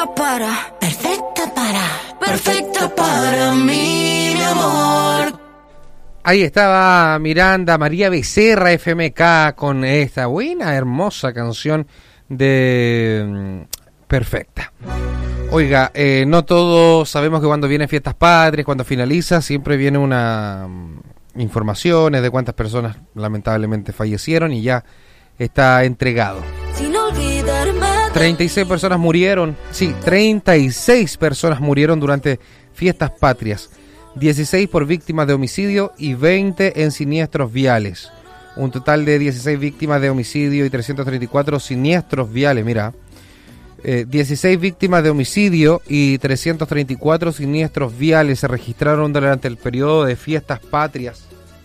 perfecta para mí, mi amor. Ahí estaba Miranda, María Becerra, FMK, con esta buena, hermosa canción de Perfecta. Oiga, no todos sabemos que cuando vienen fiestas patrias, cuando finaliza, siempre viene una informaciones de cuántas personas lamentablemente fallecieron y ya está entregado. Sin olvidarme. 36 personas murieron, sí, 36 personas murieron durante fiestas patrias. 16 por víctimas de homicidio y 20 en siniestros viales. Un total de 16 víctimas de homicidio y 334 siniestros viales, mira. 16 víctimas de homicidio y 334 siniestros viales se registraron durante el periodo de fiestas patrias.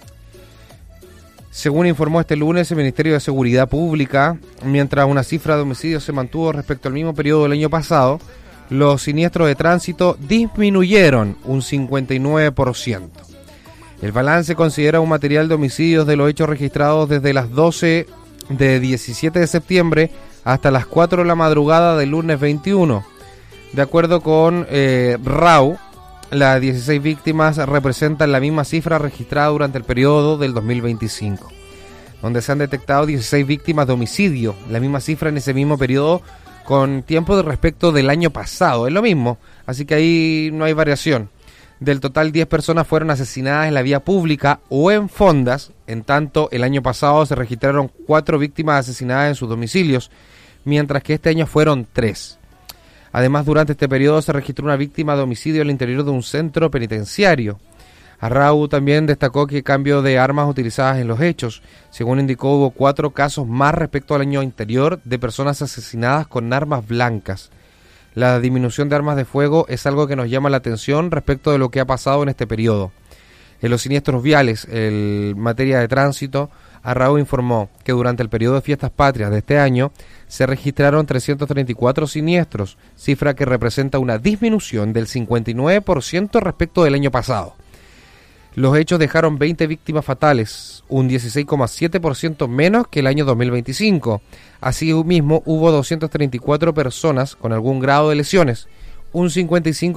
Según informó este lunes el Ministerio de Seguridad Pública, mientras una cifra de homicidios se mantuvo respecto al mismo periodo del año pasado, los siniestros de tránsito disminuyeron un 59%. El balance considera un material de homicidios de los hechos registrados desde las 12 de 17 de septiembre hasta las 4 de la madrugada del lunes 21. De acuerdo con RAU, las 16 víctimas representan la misma cifra registrada durante el periodo del 2025, donde se han detectado 16 víctimas de homicidio, la misma cifra en ese mismo periodo con tiempo de respecto del año pasado, es lo mismo, así que ahí no hay variación. Del total, 10 personas fueron asesinadas en la vía pública o en fondas, en tanto el año pasado se registraron 4 víctimas asesinadas en sus domicilios, mientras que este año fueron 3. Además, durante este periodo se registró una víctima de homicidio al interior de un centro penitenciario. Arrau también destacó que cambio de armas utilizadas en los hechos. Según indicó, hubo 4 casos más respecto al año anterior de personas asesinadas con armas blancas. La disminución de armas de fuego es algo que nos llama la atención respecto de lo que ha pasado en este periodo. En los siniestros viales, en materia de tránsito, Arrau informó que durante el periodo de fiestas patrias de este año se registraron 334 siniestros, cifra que representa una disminución del 59% respecto del año pasado. Los hechos dejaron 20 víctimas fatales, un 16,7% menos que el año 2025. Asimismo, hubo 234 personas con algún grado de lesiones, un 55%